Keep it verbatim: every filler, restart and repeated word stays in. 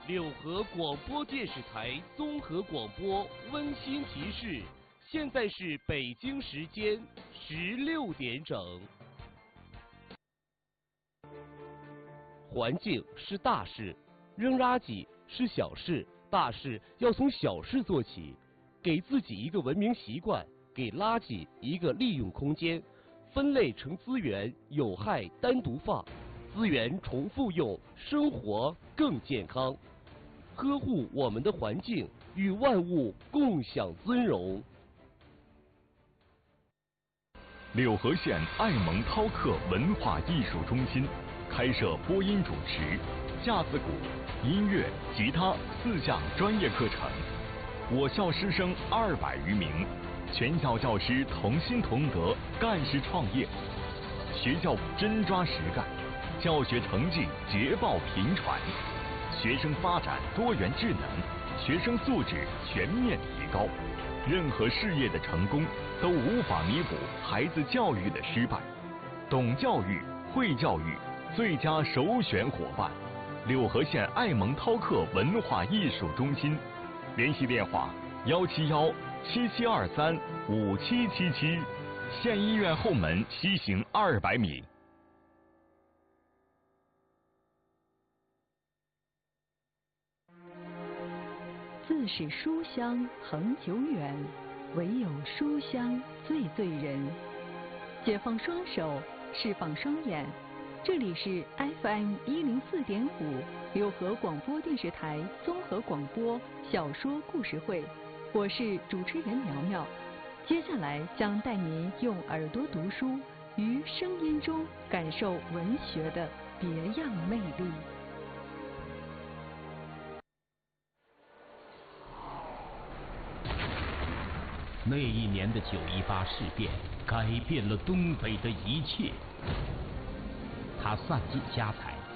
柳河广播电视台综合广播温馨提示：现在是北京时间十六点整。环境是大事，扔垃圾是小事，大事要从小事做起。给自己一个文明习惯，给垃圾一个利用空间，分类成资源，有害单独放，资源重复用，生活更健康。呵护我们的环境，与万物共享尊荣。 柳河县爱蒙涛克文化艺术中心开设播音主持、架子鼓、音乐、吉他四项专业课程。我校师生二百余名，全校教师同心同德，干事创业。学校真抓实干，教学成绩捷报频传。学生发展多元智能，学生素质全面提高。任何事业的成功都无法弥补孩子教育的失败。懂教育、会教育，最佳首选伙伴。柳河县爱蒙涛克文化艺术中心，联系电话：幺七幺七七二三五七七七。县医院后门西行二百米。 自是书香恒久远，唯有书香最醉人。解放双手，释放双眼，这里是 F M 一零四点五柳河广播电视台综合广播小说故事会，我是主持人苗苗。接下来将带您用耳朵读书，于声音中感受文学的别样魅力。 那一年的九一八事变改变了东北的一切，它散尽家财，